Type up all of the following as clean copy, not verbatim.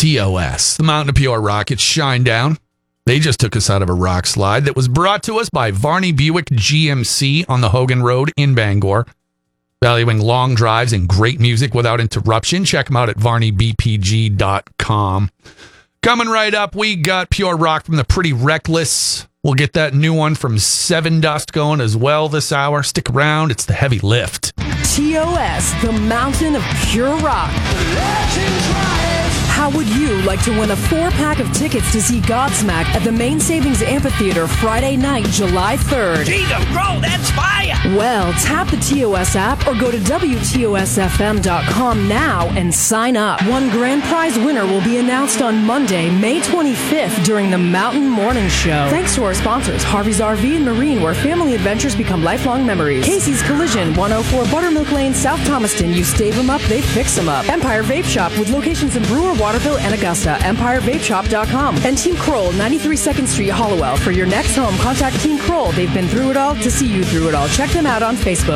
TOS, the Mountain of Pure Rock. It's Shinedown. They just took us out of a rock slide that was brought to us by Varney Buick GMC on the Hogan Road in Bangor. Valuing long drives and great music without interruption. Check them out at varneybpg.com. Coming right up, we got Pure Rock from the Pretty Reckless. We'll get that new one from Seven Dust going as well this hour. Stick around. It's the Heavy Lift. TOS, the Mountain of Pure Rock. How would you like to win a 4-pack of tickets to see Godsmack at the Main Savings Amphitheater Friday night, July 3rd? Jesus, bro, that's fire! Well, tap the TOS app or go to WTOSFM.com now and sign up. One grand prize winner will be announced on Monday, May 25th during the Mountain Morning Show. Thanks to our sponsors, Harvey's RV and Marine, where family adventures become lifelong memories. Casey's Collision, 104 Buttermilk Lane, South Thomaston. You stave them up, they fix them up. Empire Vape Shop with locations in Brewer, Waterville, and Augusta. EmpireVapeShop.com. And Team Kroll, 93 2nd Street, Hollowell. For your next home, contact Team Kroll. They've been through it all to see you through it all. Check them out on Facebook.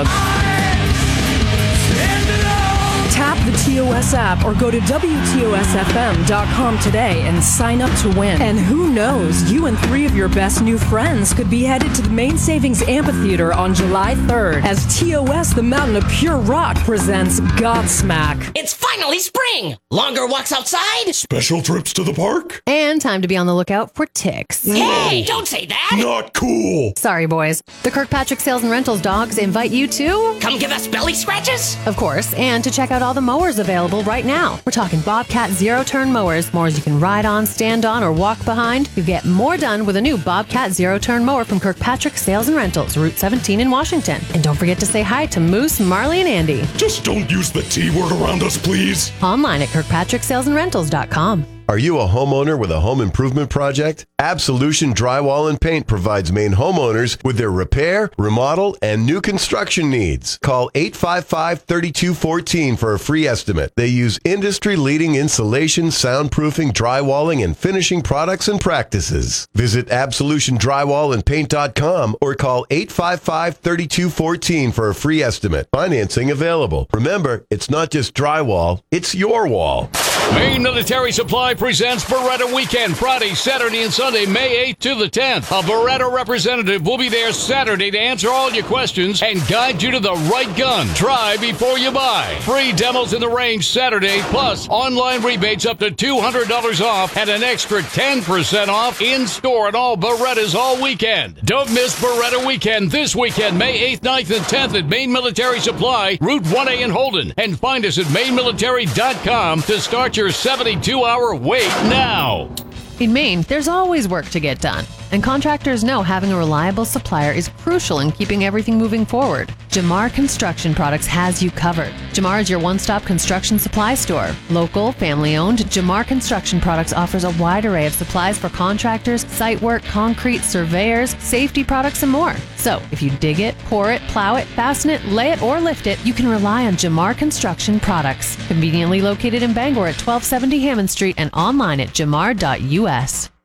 Tap the TOS app or go to WTOSFM.com today and sign up to win. And who knows, you and 3 of your best new friends could be headed to the Main Savings Amphitheater on July 3rd as TOS, the Mountain of Pure Rock, presents Godsmack. It's finally spring! Longer walks outside? Special trips to the park? And time to be on the lookout for ticks. Hey, don't say that! Not cool! Sorry, boys. The Kirkpatrick Sales and Rentals dogs invite you to... Come give us belly scratches? Of course, and to check out all the mowers available right now. We're talking Bobcat zero-turn mowers you can ride on, stand on, or walk behind. You get more done with a new Bobcat zero-turn mower from Kirkpatrick Sales and Rentals, Route 17 in Washington. And don't forget to say hi to Moose, Marley, and Andy. Just don't use the T word around us, please. Online at KirkpatrickSalesandRentals.com. Are you a homeowner with a home improvement project? Absolution Drywall and Paint provides Maine homeowners with their repair, remodel, and new construction needs. Call 855-3214 for a free estimate. They use industry-leading insulation, soundproofing, drywalling, and finishing products and practices. Visit AbsolutionDrywallAndPaint.com or call 855-3214 for a free estimate. Financing available. Remember, it's not just drywall, it's your wall. Maine Military Supply presents Beretta Weekend, Friday, Saturday, and Sunday, May 8th to the 10th. A Beretta representative will be there Saturday to answer all your questions and guide you to the right gun. Try before you buy. Free demos in the range Saturday, plus online rebates up to $200 off and an extra 10% off in-store at all Berettas all weekend. Don't miss Beretta Weekend this weekend, May 8th, 9th, and 10th at Maine Military Supply, Route 1A in Holden. And find us at mainemilitary.com to start your 72-hour wait now. In Maine, there's always work to get done, and contractors know having a reliable supplier is crucial in keeping everything moving forward. Jamar Construction Products has you covered. Jamar is your one-stop construction supply store. Local, family-owned, Jamar Construction Products offers a wide array of supplies for contractors, site work, concrete, surveyors, safety products, and more. So, if you dig it, pour it, plow it, fasten it, lay it, or lift it, you can rely on Jamar Construction Products. Conveniently located in Bangor at 1270 Hammond Street and online at jamar.us.